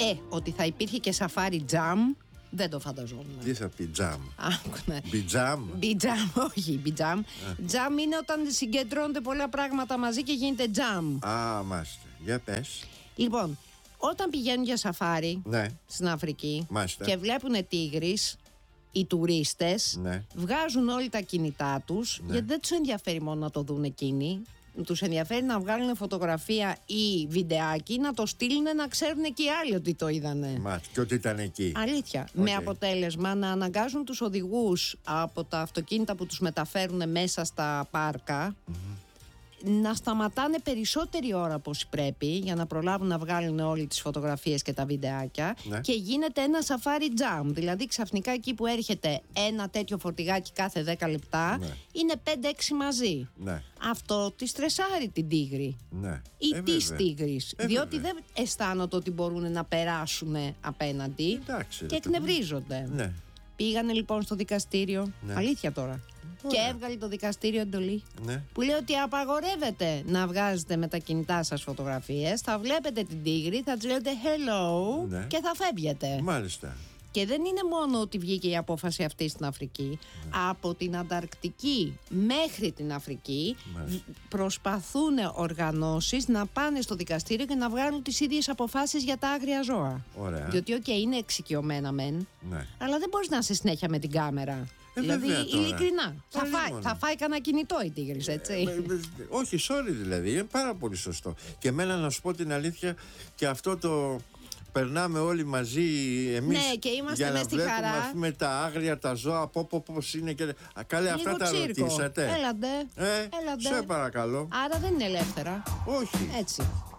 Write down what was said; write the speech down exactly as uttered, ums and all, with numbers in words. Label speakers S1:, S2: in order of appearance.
S1: Ε, ότι θα υπήρχε και σαφάρι τζαμ, δεν το φανταζόμουν.
S2: Τι θα πει τζαμ?
S1: Άκουνε.
S2: Μπιτζάμ.
S1: Μπιτζάμ, όχι μπιτζάμ. Τζαμ είναι όταν συγκεντρώνονται πολλά πράγματα μαζί και γίνεται τζαμ.
S2: Α, μάστε. Για πες.
S1: Λοιπόν, όταν πηγαίνουν για σαφάρι,
S2: ναι,
S1: στην Αφρική,
S2: μάστε,
S1: και βλέπουν τίγρης, οι τουρίστες,
S2: ναι,
S1: βγάζουν όλοι τα κινητά τους,
S2: ναι,
S1: γιατί δεν τους ενδιαφέρει μόνο να το δουν εκείνοι. Τους ενδιαφέρει να βγάλουν φωτογραφία ή βιντεάκι, να το στείλουν, να ξέρουν και οι άλλοι ότι το είδανε.
S2: Μάστε, και ότι ήταν εκεί.
S1: Αλήθεια.
S2: Okay.
S1: Με αποτέλεσμα να αναγκάζουν τους οδηγούς από τα αυτοκίνητα που τους μεταφέρουν μέσα στα πάρκα, mm-hmm, να σταματάνε περισσότερη ώρα από όσοι πρέπει, για να προλάβουν να βγάλουν όλες τις φωτογραφίες και τα βιντεάκια, ναι, και γίνεται ένα σαφάρι τζαμ. Δηλαδή ξαφνικά εκεί που έρχεται ένα τέτοιο φορτηγάκι κάθε δέκα λεπτά, ναι, είναι πέντε έξι μαζί.
S2: Ναι.
S1: Αυτό τη στρεσάρει την τίγρη.
S2: Ναι.
S1: Ή
S2: ε,
S1: της τίγρης.
S2: Ε,
S1: διότι
S2: βέβαια.
S1: δεν αισθάνονται ότι μπορούν να περάσουν απέναντι.
S2: Εντάξει,
S1: και εκνευρίζονται.
S2: Ναι.
S1: Πήγανε λοιπόν στο δικαστήριο. Ναι. Αλήθεια τώρα. Ωραία. Και έβγαλε το δικαστήριο εντολή, ναι, που λέει ότι απαγορεύεται να βγάζετε με τα κινητά σας φωτογραφίες. Θα βλέπετε την τίγρη, θα της λέτε hello, ναι, και θα φεύγετε.
S2: Μάλιστα. Και
S1: δεν είναι μόνο ότι βγήκε η απόφαση αυτή στην Αφρική, ναι, από την Ανταρκτική μέχρι την Αφρική, μάλιστα, προσπαθούν οργανώσεις να πάνε στο δικαστήριο και να βγάλουν τις ίδιες αποφάσεις για τα άγρια ζώα.
S2: Ωραία.
S1: Διότι okay, είναι εξοικειωμένα μεν, ναι, αλλά δεν μπορείς να είσαι συνέχεια με την κάμερα.
S2: Ε,
S1: δηλαδή, ειλικρινά, θα φάει, θα φάει κανένα κινητό η τίγρης, έτσι.
S2: Ε, ε, όχι, sorry δηλαδή, είναι πάρα πολύ σωστό. Και εμένα, να σου πω την αλήθεια, και αυτό το περνάμε όλοι μαζί εμείς,
S1: ναι, και είμαστε
S2: για να
S1: στη
S2: βλέπουμε,
S1: χαρά,
S2: ας πούμε, τα άγρια, τα ζώα, πω, πω, πώς είναι και... Καλέ, αυτά τα
S1: τσίρκο.
S2: ρωτήσατε?
S1: Έλαντε,
S2: ε,
S1: έλαντε.
S2: Σε παρακαλώ.
S1: Άρα δεν είναι ελεύθερα.
S2: Όχι.
S1: Έτσι.